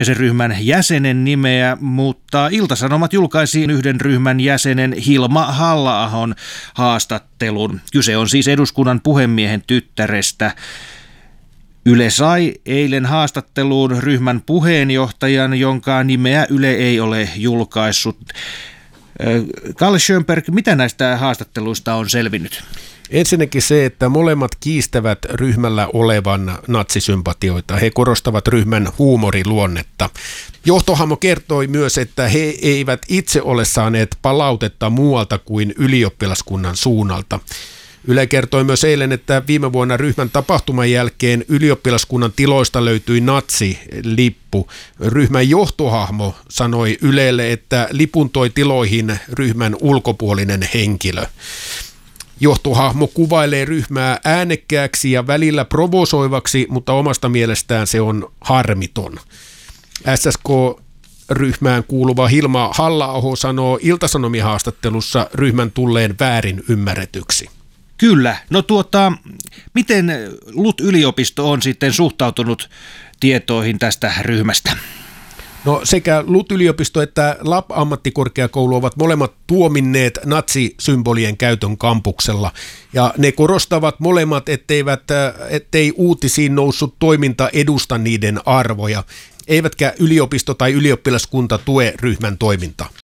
ja sen ryhmän jäsenen nimeä, mutta Ilta-Sanomat julkaisi yhden ryhmän jäsenen Hilma Halla-ahon haastattelun. Kyse on siis eduskunnan puhemiehen tyttärestä. Yle sai eilen haastatteluun ryhmän puheenjohtajan, jonka nimeä Yle ei ole julkaissut. Kalle Schönberg, mitä näistä haastatteluista on selvinnyt? Ensinnäkin se, että molemmat kiistävät ryhmällä olevan natsisympatioita. He korostavat ryhmän huumoriluonnetta. Johtohahmo kertoi myös, että he eivät itse ole saaneet palautetta muualta kuin ylioppilaskunnan suunnalta. Yle kertoi myös eilen, että viime vuonna ryhmän tapahtuman jälkeen ylioppilaskunnan tiloista löytyi natsilippu. Ryhmän johtohahmo sanoi Ylelle, että lipun toi tiloihin ryhmän ulkopuolinen henkilö. Johtohahmo kuvailee ryhmää äänekkääksi ja välillä provosoivaksi, mutta omasta mielestään se on harmiton. SSK-ryhmään kuuluva Hilma Halla-aho sanoo Ilta-Sanomien haastattelussa ryhmän tulleen väärin ymmärretyksi. Kyllä. No miten LUT-yliopisto on sitten suhtautunut tietoihin tästä ryhmästä? No sekä LUT-yliopisto että LAP-ammattikorkeakoulu ovat molemmat tuominneet natsisymbolien käytön kampuksella. Ja ne korostavat molemmat, ettei uutisiin noussut toiminta edusta niiden arvoja, eivätkä yliopisto tai ylioppilaskunta tue ryhmän toimintaa.